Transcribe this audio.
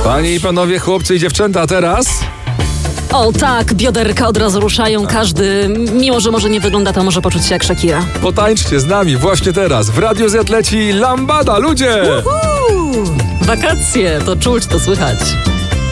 Panie i panowie, chłopcy i dziewczęta, teraz... O tak, bioderka od razu ruszają, każdy, mimo że może nie wygląda, to może poczuć się jak Shakira. Potańczcie z nami właśnie teraz. W Radiu Z leci Lambada, ludzie! Wakacje, to czuć, to słychać.